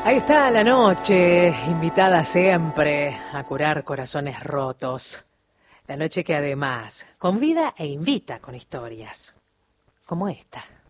Ahí está la noche, invitada siempre a curar corazones rotos. La noche que además convida e invita con historias, como esta.